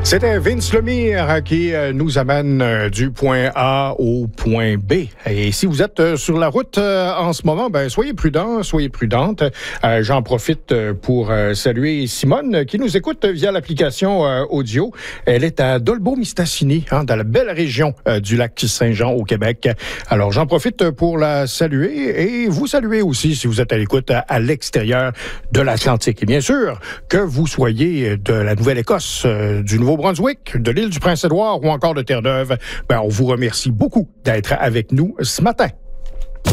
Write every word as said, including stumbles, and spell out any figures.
C'était Vince Lemire qui nous amène du point A au point B. Et si vous êtes sur la route en ce moment, ben soyez prudents, soyez prudentes. Euh, j'en profite pour saluer Simone qui nous écoute via l'application audio. Elle est à Dolbeau-Mistassini, hein, dans la belle région du lac Saint-Jean au Québec. Alors j'en profite pour la saluer et vous saluer aussi si vous êtes à l'écoute à, à l'extérieur de l'Atlantique. Et bien sûr, que vous soyez de la Nouvelle-Écosse, du Nouveau-Brunswick, de l'île du Prince-Édouard ou encore de Terre-Neuve, ben, on vous remercie beaucoup d'être avec nous ce matin.